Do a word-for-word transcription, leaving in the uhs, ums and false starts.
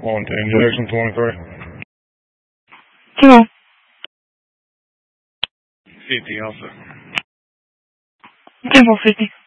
On to injection twenty-three. Come on. fifty also. ten four fifty.